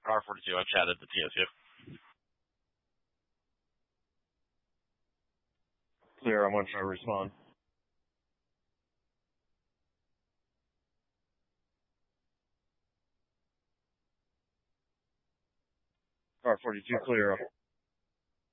R42, I chatted the TSU. Clear, I'm going to try to respond. R42 clear.